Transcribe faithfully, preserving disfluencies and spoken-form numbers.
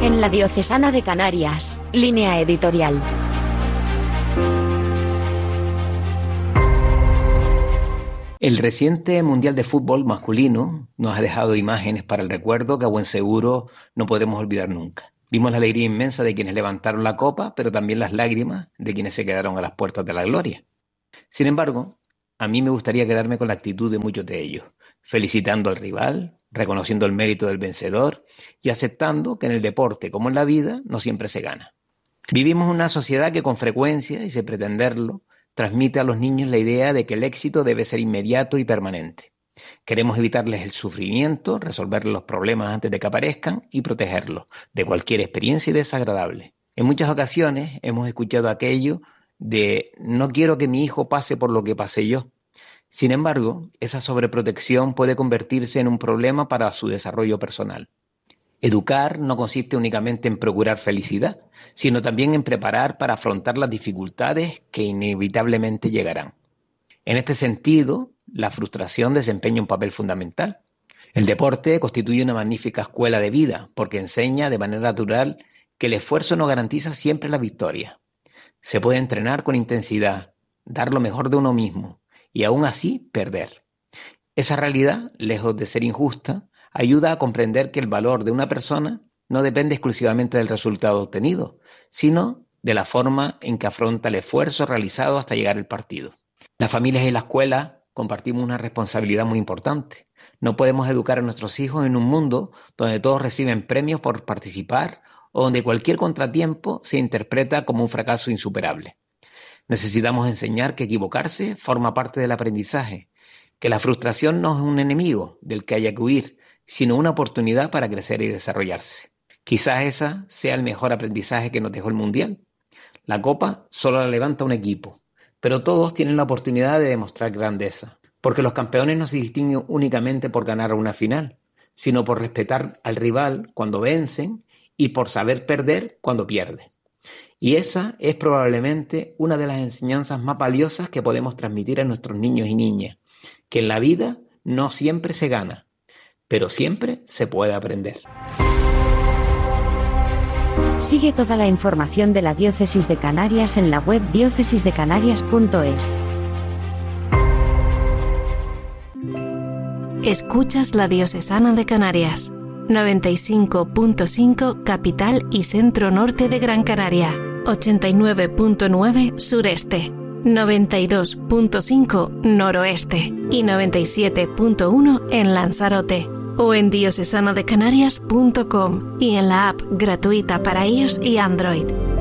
En la Diocesana de Canarias, Línea Editorial. El reciente Mundial de Fútbol masculino nos ha dejado imágenes para el recuerdo que a buen seguro no podremos olvidar nunca. Vimos la alegría inmensa de quienes levantaron la copa, pero también las lágrimas de quienes se quedaron a las puertas de la gloria. Sin embargo, a mí me gustaría quedarme con la actitud de muchos de ellos, felicitando al rival, reconociendo el mérito del vencedor y aceptando que en el deporte, como en la vida, no siempre se gana. Vivimos en una sociedad que con frecuencia, y sin pretenderlo, transmite a los niños la idea de que el éxito debe ser inmediato y permanente. Queremos evitarles el sufrimiento, resolver los problemas antes de que aparezcan y protegerlos de cualquier experiencia desagradable. En muchas ocasiones hemos escuchado aquello de no quiero que mi hijo pase por lo que pasé yo. Sin embargo, esa sobreprotección puede convertirse en un problema para su desarrollo personal. Educar no consiste únicamente en procurar felicidad, sino también en preparar para afrontar las dificultades que inevitablemente llegarán. En este sentido, la frustración desempeña un papel fundamental. El deporte constituye una magnífica escuela de vida porque enseña de manera natural que el esfuerzo no garantiza siempre la victoria. Se puede entrenar con intensidad, dar lo mejor de uno mismo y aún así perder. Esa realidad, lejos de ser injusta, ayuda a comprender que el valor de una persona no depende exclusivamente del resultado obtenido, sino de la forma en que afronta el esfuerzo realizado hasta llegar al partido. Las familias y la escuela compartimos una responsabilidad muy importante. No podemos educar a nuestros hijos en un mundo donde todos reciben premios por participar o donde cualquier contratiempo se interpreta como un fracaso insuperable. Necesitamos enseñar que equivocarse forma parte del aprendizaje, que la frustración no es un enemigo del que haya que huir, sino una oportunidad para crecer y desarrollarse. Quizás esa sea el mejor aprendizaje que nos dejó el Mundial. La copa solo la levanta un equipo, pero todos tienen la oportunidad de demostrar grandeza, porque los campeones no se distinguen únicamente por ganar una final, sino por respetar al rival cuando vencen y por saber perder cuando pierden. Y esa es probablemente una de las enseñanzas más valiosas que podemos transmitir a nuestros niños y niñas, que en la vida no siempre se gana, pero siempre se puede aprender. Sigue toda la información de la Diócesis de Canarias en la web diócesis de canarias punto es. Escuchas la Diocesana de Canarias, noventa y cinco punto cinco capital y centro norte de Gran Canaria, ochenta y nueve punto nueve sureste, noventa y dos punto cinco noroeste y noventa y siete punto uno en Lanzarote, o en diocesana de canarias punto com y en la app gratuita para iOS y Android.